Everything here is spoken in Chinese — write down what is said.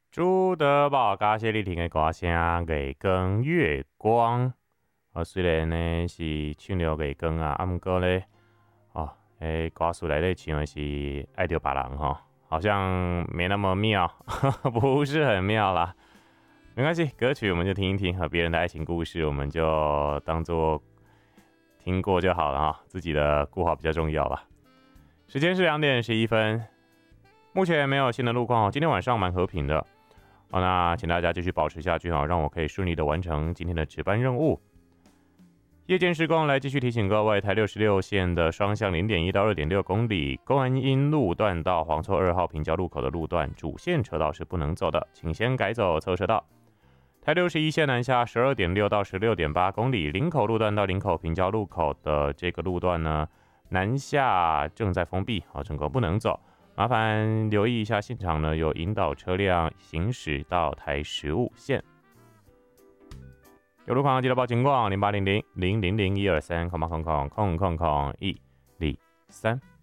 朱德堡感谢你听的歌声《月光月光》虽然呢是唱了月光啊，不过呢，歌词内底唱的是爱着别人好像没那么妙，不是很妙啦。没关系，歌曲我们就听一听，和别人的爱情故事我们就当做听过就好了自己的顾好比较重要吧。时间是2:11，目前没有新的路况今天晚上蛮和平的。好，那请大家继续保持下去让我可以顺利的完成今天的值班任务。夜间时光来继续提醒各位，台66线的双向0.1到2.6公里，观音路段到黄厝2号平交路口的路段，主线车道是不能走的，请先改走侧车道。台61线南下12.6到16.8公里，林口路段到林口平交路口的这个路段呢，南下正在封闭整个不能走。麻烦留意一下，现场呢有引导车辆行驶到台15线。有路况记得报警广0800000123，0800000123。